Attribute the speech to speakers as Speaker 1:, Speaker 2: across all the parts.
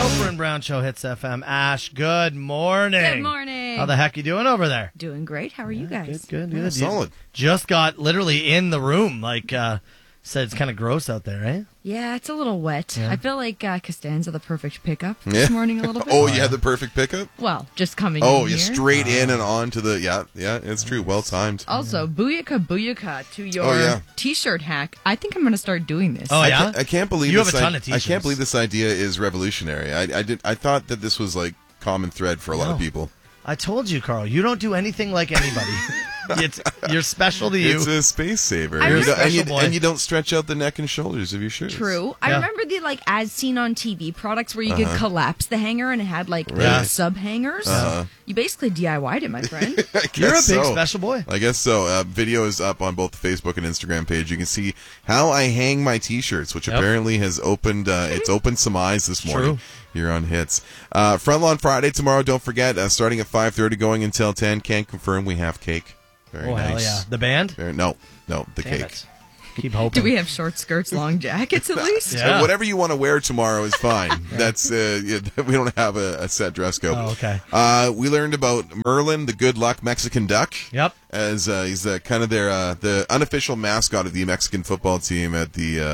Speaker 1: Roper and Brown Show, Hits FM. Ash, good morning.
Speaker 2: Good morning.
Speaker 1: How the heck you doing over there?
Speaker 2: Doing great. How are you guys?
Speaker 1: Good.
Speaker 3: Yeah, solid.
Speaker 1: Just got literally in the room. Said it's kind of gross out there, right?
Speaker 2: Yeah, it's a little wet.
Speaker 1: Yeah.
Speaker 2: I feel like Costanza the perfect pickup this morning a little bit.
Speaker 3: Oh, you had the perfect pickup?
Speaker 2: Well, just coming
Speaker 3: Oh,
Speaker 2: in
Speaker 3: yeah,
Speaker 2: here.
Speaker 3: straight in and on to the, yeah, it's true. Well timed.
Speaker 2: Also, booyaka to your T-shirt hack. I think I'm going to start doing this.
Speaker 1: Oh, yeah?
Speaker 3: I can't believe
Speaker 1: You have
Speaker 3: this
Speaker 1: a ton of
Speaker 3: I
Speaker 1: t-shirts.
Speaker 3: can't believe this idea is revolutionary. I thought that this was like common thread for a lot of
Speaker 1: No.
Speaker 3: people.
Speaker 1: I told you, Carl, you don't do anything like anybody. You're special to you.
Speaker 3: It's a space saver.
Speaker 2: I'm
Speaker 3: And
Speaker 2: a
Speaker 3: you don't-
Speaker 1: special boy.
Speaker 3: and you don't stretch out the neck and shoulders of your shirts.
Speaker 2: True. I
Speaker 1: Yeah.
Speaker 2: remember the as seen on TV products where you could collapse the hanger and it had
Speaker 1: Right.
Speaker 2: sub hangers. You basically DIY'd it, my friend.
Speaker 3: I guess
Speaker 1: You're a big
Speaker 3: so.
Speaker 1: special boy.
Speaker 3: I guess so. Video is up on both the Facebook and Instagram page. You can see how I hang my T-shirts, which apparently has opened. It's opened some eyes this morning
Speaker 1: True.
Speaker 3: here on Hits. Front Lawn Friday tomorrow. Don't forget, starting at 5:30, going until 10. Can't confirm we have cake. Very
Speaker 1: Oh,
Speaker 3: nice.
Speaker 1: hell yeah. The band?
Speaker 3: No, the
Speaker 1: Damn
Speaker 3: cake.
Speaker 1: it. Keep hoping.
Speaker 2: Do we have short skirts, long jackets at least?
Speaker 1: Yeah.
Speaker 3: Whatever you want to wear tomorrow is fine. That's we don't have a set dress code.
Speaker 1: Oh, okay.
Speaker 3: We learned about Merlin, the good luck Mexican duck.
Speaker 1: Yep.
Speaker 3: As he's kind of their the unofficial mascot of the Mexican football team at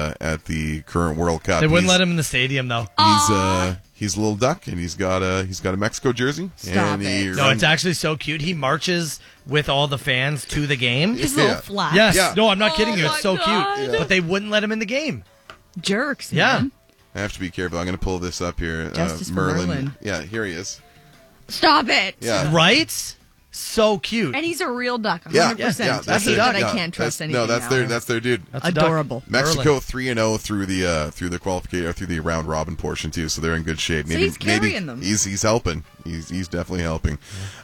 Speaker 3: the current World Cup.
Speaker 1: They wouldn't let him in the stadium, though.
Speaker 3: He's a little duck, and he's got a Mexico jersey.
Speaker 2: Stop
Speaker 3: and
Speaker 2: it.
Speaker 1: No, it's actually so cute. He marches with all the fans to the game.
Speaker 2: His
Speaker 3: Yeah.
Speaker 2: little flap.
Speaker 1: Yes.
Speaker 3: Yeah.
Speaker 1: No, I'm not
Speaker 2: Oh
Speaker 1: kidding you.
Speaker 2: my
Speaker 1: It's so
Speaker 2: God.
Speaker 1: cute. But they wouldn't let him in the game.
Speaker 2: Jerks,
Speaker 1: Yeah.
Speaker 2: man.
Speaker 3: I have to be careful. I'm going to pull this up here.
Speaker 2: Justice for Merlin.
Speaker 3: Yeah, here he is.
Speaker 2: Stop it.
Speaker 3: Yeah.
Speaker 1: Right? So cute.
Speaker 2: And he's a real duck, 100%.
Speaker 3: Yeah,
Speaker 1: that's
Speaker 2: I hate
Speaker 1: a
Speaker 2: that
Speaker 1: duck.
Speaker 2: I can't trust anything
Speaker 3: No, that's
Speaker 2: now.
Speaker 3: their dude.
Speaker 1: That's a duck.
Speaker 2: Adorable.
Speaker 3: Mexico 3-0 through the qualification through the round robin portion too, so they're in good shape.
Speaker 2: So he's carrying them.
Speaker 3: He's helping. He's definitely helping.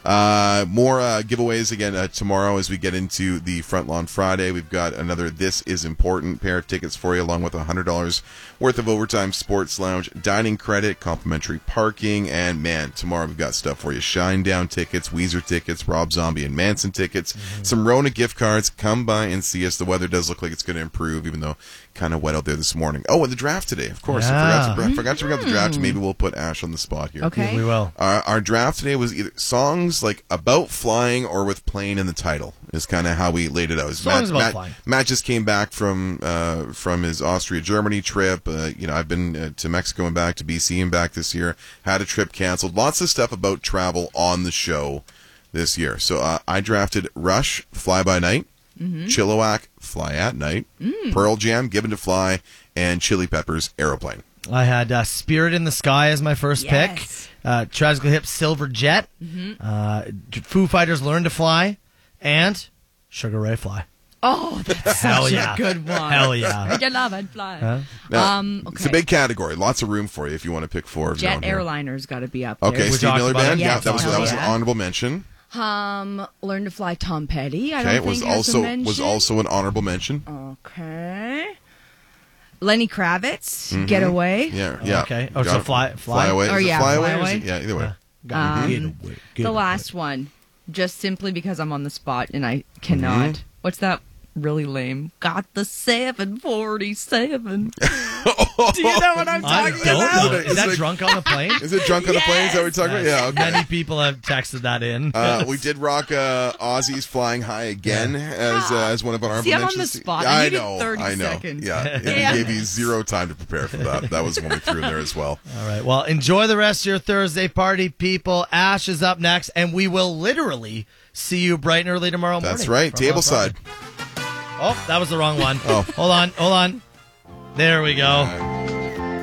Speaker 3: More giveaways again tomorrow as we get into the Front Lawn Friday. We've got another This Is Important pair of tickets for you, along with $100 worth of Overtime Sports Lounge dining credit, complimentary parking, and man, tomorrow we've got stuff for you: Shinedown tickets, Weezer tickets, Rob Zombie and Manson tickets, some Rona gift cards. Come by and see us. The weather does look like it's going to improve, even though kind of wet out there this morning. Oh, and the draft today, of course.
Speaker 1: Yeah.
Speaker 3: I forgot to bring up the draft. Maybe we'll put Ash on the spot here.
Speaker 2: Okay.
Speaker 1: We will.
Speaker 3: Our draft today was either songs like about flying or with plane in the title. Is kind of how we laid it out.
Speaker 1: Songs about flying.
Speaker 3: Matt just came back from his Austria-Germany trip. I've been to Mexico and back to BC and back this year. Had a trip canceled. Lots of stuff about travel on the show this year. So I drafted Rush, Fly By Night, Chilliwack, Fly At Night, Pearl Jam, Given to Fly, and Chili Peppers, Aeroplane.
Speaker 1: I had Spirit in the Sky as my first
Speaker 2: Yes.
Speaker 1: pick. Tragical Hips, Silver Jet. Foo Fighters, Learn to Fly. And Sugar Ray Fly.
Speaker 2: Oh, that's
Speaker 1: Hell
Speaker 2: such
Speaker 1: yeah.
Speaker 2: a good one.
Speaker 1: Hell yeah.
Speaker 2: Make your love and fly.
Speaker 3: Now,
Speaker 2: Okay.
Speaker 3: It's a big category. Lots of room for you if you want to pick four of your
Speaker 2: Jet
Speaker 3: own here.
Speaker 2: Airliner's got to be up there.
Speaker 3: Okay,
Speaker 1: We
Speaker 3: Steve
Speaker 1: talked
Speaker 3: Miller
Speaker 1: about it.
Speaker 3: Band. Yeah,
Speaker 2: Yes,
Speaker 3: that was an
Speaker 2: yeah.
Speaker 3: honorable mention.
Speaker 2: Learn to Fly Tom Petty. I
Speaker 3: Okay,
Speaker 2: don't think has a mention.
Speaker 3: was also an honorable mention.
Speaker 2: Okay. Lenny Kravitz, Get Away.
Speaker 3: Yeah.
Speaker 1: Okay. Oh,
Speaker 3: Got
Speaker 1: so
Speaker 3: it.
Speaker 1: Fly.
Speaker 3: Fly away.
Speaker 2: Or
Speaker 3: Is it
Speaker 2: yeah,
Speaker 3: fly
Speaker 2: Fly
Speaker 3: away. Or is
Speaker 2: Away.
Speaker 3: it, yeah, either way.
Speaker 2: The last one, just simply because I'm on the spot and I cannot. What's that? Really lame. Got the 747. Do you know what I'm
Speaker 1: I
Speaker 2: talking
Speaker 1: don't
Speaker 2: about?
Speaker 1: know. Is that Drunk on a Plane?
Speaker 3: Is it Drunk on the Plane? Is that what we're talking about? Yeah. Okay.
Speaker 1: Many people have texted that in.
Speaker 3: We did rock Ozzy's "Flying High" again as one of our
Speaker 2: See, I'm on the
Speaker 3: mentions.
Speaker 2: spot.
Speaker 3: Yeah,
Speaker 2: I
Speaker 3: I
Speaker 2: needed
Speaker 3: know.
Speaker 2: 30
Speaker 3: I know.
Speaker 2: seconds.
Speaker 3: Yeah, and
Speaker 2: Damn
Speaker 3: we gave
Speaker 2: it.
Speaker 3: you zero time to prepare for that. That was when we threw in there as well.
Speaker 1: All right. Well, enjoy the rest of your Thursday party, people. Ash is up next, and we will literally see you bright and early tomorrow morning.
Speaker 3: That's right.
Speaker 1: From
Speaker 3: Tableside.
Speaker 1: Oh, that was the wrong one.
Speaker 3: Oh.
Speaker 1: Hold on. There we go.